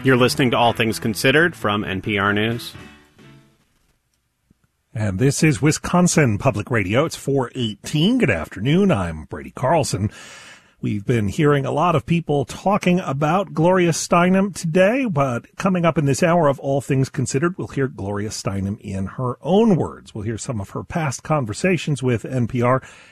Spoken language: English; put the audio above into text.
You're listening to All Things Considered from NPR News. And this is Wisconsin Public Radio. It's 4:18. Good afternoon. I'm Brady Carlson. We've been hearing a lot of people talking about Gloria Steinem today, but coming up in this hour of All Things Considered, we'll hear Gloria Steinem in her own words. We'll hear some of her past conversations with NPR